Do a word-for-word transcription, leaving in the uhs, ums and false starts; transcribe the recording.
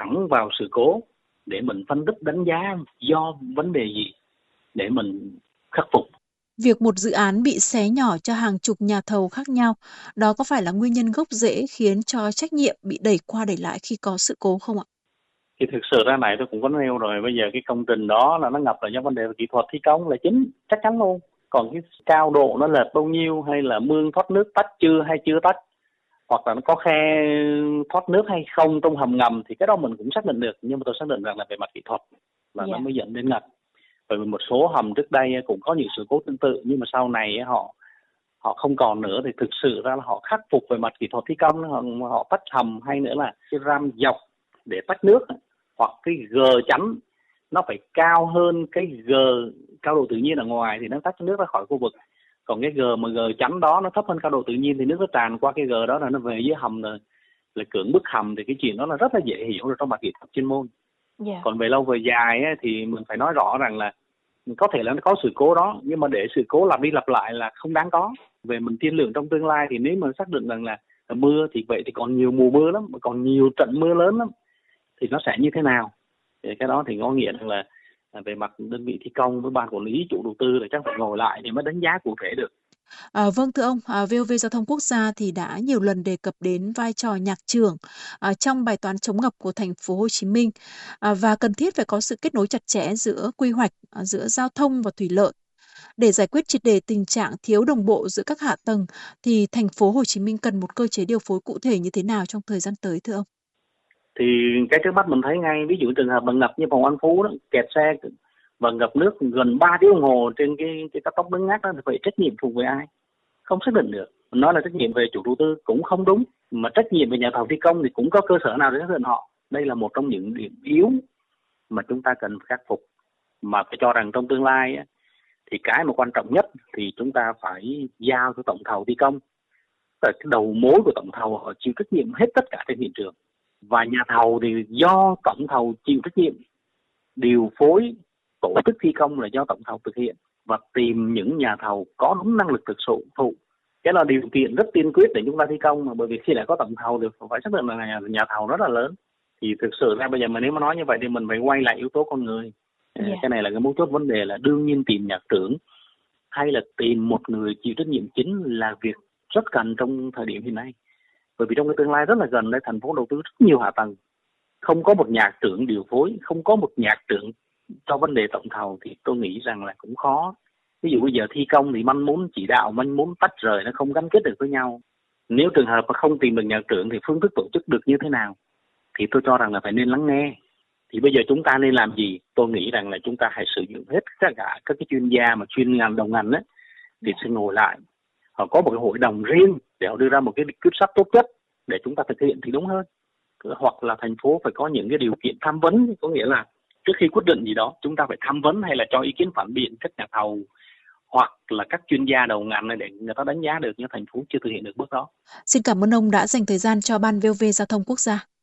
thẳng vào sự cố để mình phân tích đánh giá do vấn đề gì để mình khắc phục. Việc một dự án bị xé nhỏ cho hàng chục nhà thầu khác nhau, đó có phải là nguyên nhân gốc rễ khiến cho trách nhiệm bị đẩy qua đẩy lại khi có sự cố không ạ? Thì thực sự ra này tôi cũng có nêu rồi, bây giờ cái công trình đó là nó ngập là do vấn đề về kỹ thuật thi công là chính, chắc chắn luôn. Còn cái cao độ nó lệch bao nhiêu, hay là mương thoát nước tách chưa hay chưa tách, hoặc là nó có khe thoát nước hay không trong hầm ngầm, thì cái đó mình cũng xác định được. Nhưng mà tôi xác định rằng là về mặt kỹ thuật là Dạ. nó mới dẫn đến ngập. Bởi vì một số hầm trước đây cũng có những sự cố tương tự, nhưng mà sau này họ họ không còn nữa, thì thực sự ra là họ khắc phục về mặt kỹ thuật thi công, họ, họ tách hầm, hay nữa là cái ram dọc để tách nước, hoặc cái gờ chắn nó phải cao hơn cái gờ cao độ tự nhiên ở ngoài thì nó tách nước ra khỏi khu vực. Còn cái gờ mà gờ chắn đó nó thấp hơn cao độ tự nhiên thì nước nó tràn qua cái gờ đó là nó về dưới hầm, rồi là cưỡng bức hầm, thì cái chuyện đó là rất là dễ hiểu rồi trong mặt kỹ thuật chuyên môn. Dạ. Còn về lâu về dài ấy, thì mình phải nói rõ rằng là có thể là nó có sự cố đó, nhưng mà để sự cố lặp đi lặp lại là không đáng có. Về mình tiên lượng trong tương lai thì nếu mà xác định rằng là mưa thì vậy thì còn nhiều mùa mưa lắm, còn nhiều trận mưa lớn lắm, thì nó sẽ như thế nào? Thì cái đó thì có nghĩa rằng là về mặt đơn vị thi công với ban quản lý chủ đầu tư là chắc phải ngồi lại để mới đánh giá cụ thể được. À, vâng thưa ông, à, vê o vê Giao thông Quốc gia thì đã nhiều lần đề cập đến vai trò nhạc trưởng à, trong bài toán chống ngập của thành phố Hồ Chí Minh à, và cần thiết phải có sự kết nối chặt chẽ giữa quy hoạch, à, giữa giao thông và thủy lợi. Để giải quyết triệt để tình trạng thiếu đồng bộ giữa các hạ tầng thì thành phố Hồ Chí Minh cần một cơ chế điều phối cụ thể như thế nào trong thời gian tới thưa ông? Thì cái trước mắt mình thấy ngay, ví dụ trường hợp mà ngập như phòng An Phú đó, kẹt xe và ngập nước gần ba tiếng đồng hồ trên cái cái cao tốc Bến Ngắt đó, thì vậy trách nhiệm thuộc về ai? Không xác định được. Mình nói là trách nhiệm về chủ đầu tư cũng không đúng, mà trách nhiệm về nhà thầu thi công thì cũng có cơ sở nào để xác định họ. Đây là một trong những điểm yếu mà chúng ta cần khắc phục, mà phải cho rằng trong tương lai á, thì cái mà quan trọng nhất thì chúng ta phải giao cho tổng thầu thi công. Cái đầu mối của tổng thầu họ chịu trách nhiệm hết tất cả trên hiện trường, và nhà thầu thì do tổng thầu chịu trách nhiệm điều phối tổ chức thi công là do tổng thầu thực hiện, và tìm những nhà thầu có đúng năng lực thực sự thụ. Cái là điều kiện rất tiên quyết để chúng ta thi công, mà bởi vì khi đã có tổng thầu thì phải xác định là nhà, nhà thầu rất là lớn. Thì thực sự ra bây giờ mà nếu mà nói như vậy thì mình phải quay lại yếu tố con người. Yeah. Cái này là cái mấu chốt vấn đề, là đương nhiên tìm nhạc trưởng hay là tìm một người chịu trách nhiệm chính là việc rất cần trong thời điểm hiện nay. Bởi vì trong cái tương lai rất là gần đây, thành phố đầu tư rất nhiều hạ tầng, không có một nhạc trưởng điều phối, không có một nhạc trưởng cho vấn đề tổng thầu thì tôi nghĩ rằng là cũng khó. Ví dụ bây giờ thi công thì manh muốn chỉ đạo, manh muốn tách rời, nó không gắn kết được với nhau. Nếu trường hợp mà không tìm được nhạc trưởng thì phương thức tổ chức được như thế nào? Thì tôi cho rằng là phải nên lắng nghe. Thì bây giờ chúng ta nên làm gì? Tôi nghĩ rằng là chúng ta hãy sử dụng hết tất cả các cái chuyên gia mà chuyên ngành đồng ngành ấy, thì sẽ ngồi lại, họ có một cái hội đồng riêng để họ đưa ra một cái quyết sách tốt nhất để chúng ta thực hiện thì đúng hơn. Hoặc là thành phố phải có những cái điều kiện tham vấn, có nghĩa là trước khi quyết định gì đó chúng ta phải tham vấn hay là cho ý kiến phản biện các nhà thầu hoặc là các chuyên gia đầu ngành này để người ta đánh giá được, nhưng thành phố chưa thực hiện được bước đó. Xin cảm ơn ông đã dành thời gian cho ban vê o vê Giao thông Quốc gia.